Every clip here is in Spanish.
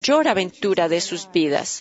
mayor aventura de sus vidas.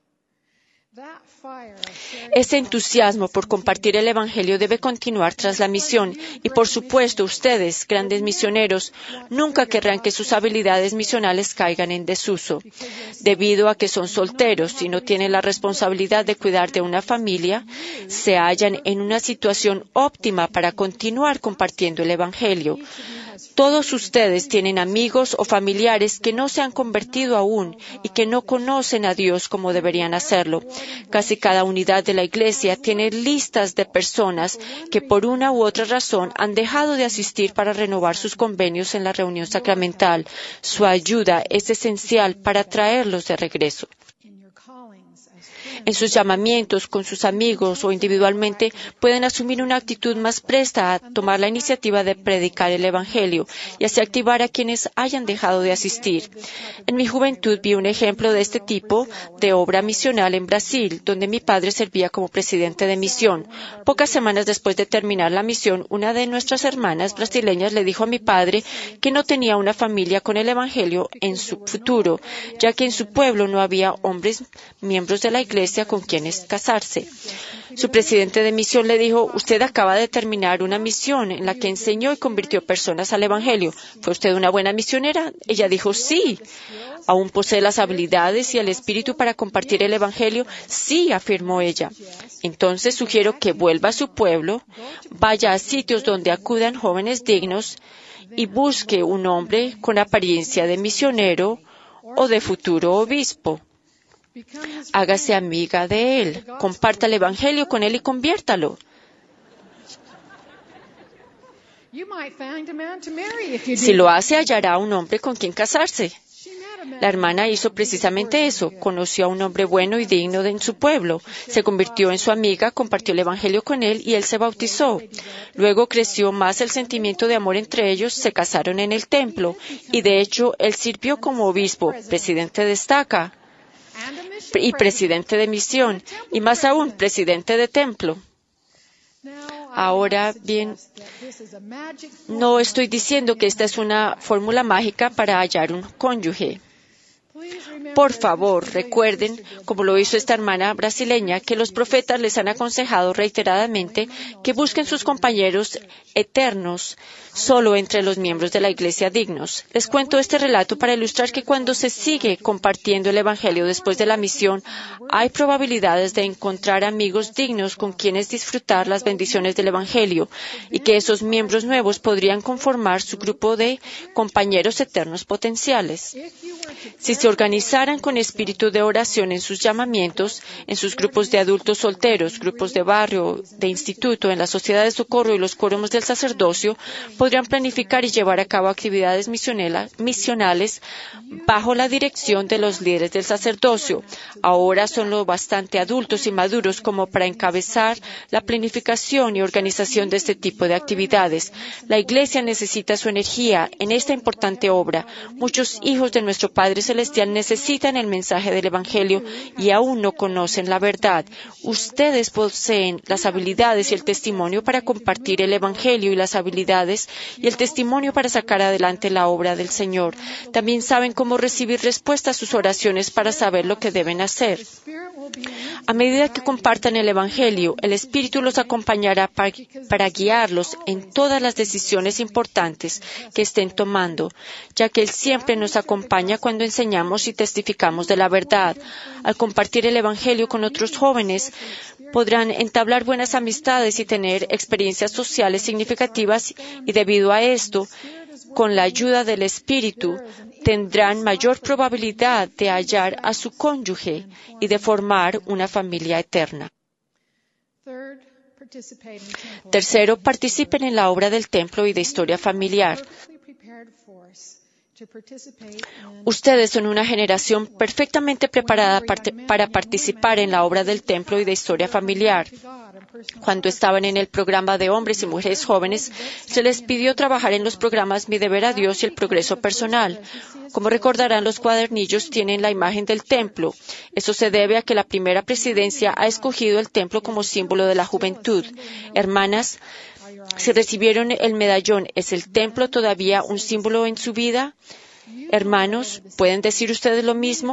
Ese entusiasmo por compartir el Evangelio debe continuar tras la misión y, por supuesto, ustedes, grandes misioneros, nunca querrán que sus habilidades misionales caigan en desuso. Debido a que son solteros y no tienen la responsabilidad de cuidar de una familia, se hallan en una situación óptima para continuar compartiendo el Evangelio. Todos ustedes tienen amigos o familiares que no se han convertido aún y que no conocen a Dios como deberían hacerlo. Casi cada unidad de la Iglesia tiene listas de personas que por una u otra razón han dejado de asistir para renovar sus convenios en la reunión sacramental. Su ayuda es esencial para traerlos de regreso. En sus llamamientos con sus amigos o individualmente pueden asumir una actitud más presta a tomar la iniciativa de predicar el Evangelio y así activar a quienes hayan dejado de asistir. En mi juventud vi un ejemplo de este tipo de obra misional en Brasil, donde mi padre servía como presidente de misión. Pocas semanas después de terminar la misión, una de nuestras hermanas brasileñas le dijo a mi padre que no tenía una familia con el Evangelio en su futuro, ya que en su pueblo no había hombres miembros de la Iglesia con quienes casarse. Su presidente de misión le dijo: «Usted acaba de terminar una misión en la que enseñó y convirtió personas al Evangelio. ¿Fue usted una buena misionera?» Ella dijo: «Sí». «¿Aún posee las habilidades y el espíritu para compartir el Evangelio?» «Sí», afirmó ella. «Entonces sugiero que vuelva a su pueblo, vaya a sitios donde acudan jóvenes dignos y busque un hombre con apariencia de misionero o de futuro obispo. Hágase amiga de él, comparta el Evangelio con él y conviértalo. Si lo hace, hallará un hombre con quien casarse». La hermana hizo precisamente eso. Conoció a un hombre bueno y digno en su pueblo. Se convirtió en su amiga, compartió el Evangelio con él y él se bautizó. Luego creció más el sentimiento de amor entre ellos, se casaron en el templo y de hecho él sirvió como obispo, presidente de estaca y presidente de misión y más aún presidente de templo. Ahora bien, no estoy diciendo que esta es una fórmula mágica para hallar un cónyuge. Por favor, recuerden, como lo hizo esta hermana brasileña, que los profetas les han aconsejado reiteradamente que busquen sus compañeros eternos solo entre los miembros de la Iglesia dignos. Les cuento este relato para ilustrar que cuando se sigue compartiendo el Evangelio después de la misión, hay probabilidades de encontrar amigos dignos con quienes disfrutar las bendiciones del Evangelio y que esos miembros nuevos podrían conformar su grupo de compañeros eternos potenciales. Si se organizaran con espíritu de oración en sus llamamientos, en sus grupos de adultos solteros, grupos de barrio, de instituto, en la sociedad de socorro y los quórums del sacerdocio, podrían planificar y llevar a cabo actividades misionales bajo la dirección de los líderes del sacerdocio. Ahora son lo bastante adultos y maduros como para encabezar la planificación y organización de este tipo de actividades. La Iglesia necesita su energía en esta importante obra. Muchos hijos de nuestro Padre Celestial necesitan el mensaje del Evangelio y aún no conocen la verdad. Ustedes poseen las habilidades y el testimonio para compartir el Evangelio y las habilidades y el testimonio para sacar adelante la obra del Señor. También saben cómo recibir respuesta a sus oraciones para saber lo que deben hacer. A medida que compartan el Evangelio, el Espíritu los acompañará para guiarlos en todas las decisiones importantes que estén tomando, ya que Él siempre nos acompaña cuando enseñamos y testificamos de la verdad. Al compartir el Evangelio con otros jóvenes, podrán entablar buenas amistades y tener experiencias sociales significativas y debido a esto, con la ayuda del Espíritu, tendrán mayor probabilidad de hallar a su cónyuge y de formar una familia eterna. Tercero, participen en la obra del templo y de historia familiar. Ustedes son una generación perfectamente preparada para participar en la obra del templo y de historia familiar. Cuando estaban en el programa de hombres y mujeres jóvenes, se les pidió trabajar en los programas Mi Deber a Dios y el Progreso Personal. Como recordarán, los cuadernillos tienen la imagen del templo. Eso se debe a que la primera presidencia ha escogido el templo como símbolo de la juventud. Hermanas, si recibieron el medallón, ¿es el templo todavía un símbolo en su vida? Hermanos, ¿pueden decir ustedes lo mismo?